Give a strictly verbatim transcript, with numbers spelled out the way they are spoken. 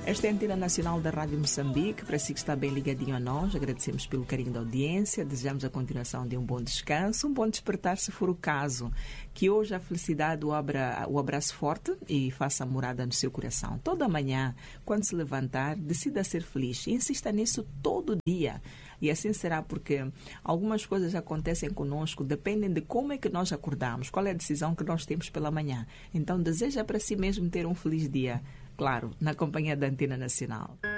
Esta é a Antena Nacional da Rádio Moçambique. Para si que está bem ligadinho a nós, agradecemos pelo carinho da audiência, desejamos a continuação de um bom descanso, um bom despertar se for o caso. Que hoje a felicidade o, abra, o abrace forte e faça morada no seu coração. Toda manhã, quando se levantar, decida ser feliz. Insista nisso todo dia. E assim será, porque algumas coisas acontecem conosco, dependem de como é que nós acordamos, qual é a decisão que nós temos pela manhã. Então, deseja para si mesmo ter um feliz dia. Claro, na companhia da Antena Nacional.